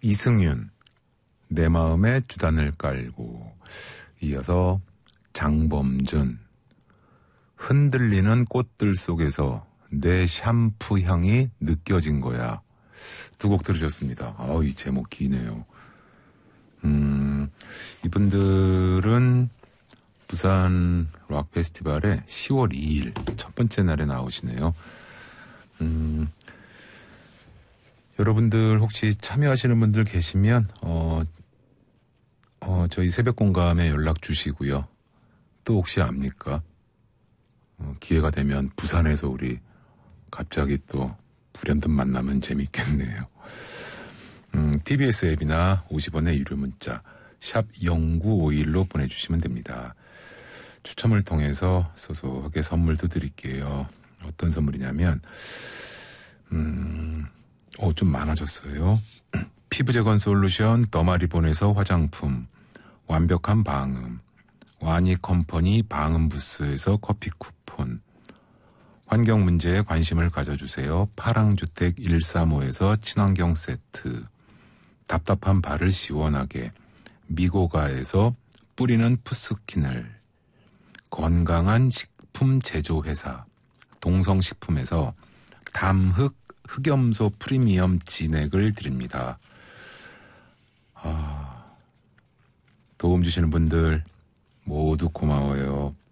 이승윤, 내 마음에 주단을 깔고, 이어서 장범준, 흔들리는 꽃들 속에서 내 샴푸 향이 느껴진 거야. 두 곡 들으셨습니다. 이 제목 기네요. 이분들은 부산 락 페스티벌에 10월 2일 첫 번째 날에 나오시네요. 여러분들 혹시 참여하시는 분들 계시면 저희 새벽 공감에 연락 주시고요. 또 혹시 압니까? 기회가 되면 부산에서 우리 갑자기 또 불현듯 만나면 재밌겠네요. TBS 앱이나 50원의 유료 문자 샵 0951로 보내주시면 됩니다. 추첨을 통해서 소소하게 선물도 드릴게요. 어떤 선물이냐면 좀 많아졌어요. 피부재건 솔루션 더마리본에서 화장품, 완벽한 방음, 와니 컴퍼니 방음 부스에서 커피 쿠폰, 환경 문제에 관심을 가져주세요. 파랑주택 135에서 친환경 세트, 답답한 발을 시원하게 미고가에서 뿌리는 푸스킨을, 건강한 식품 제조회사 동성식품에서 담흑 흑염소 프리미엄 진액을 드립니다. 도움 주시는 분들 모두 고마워요.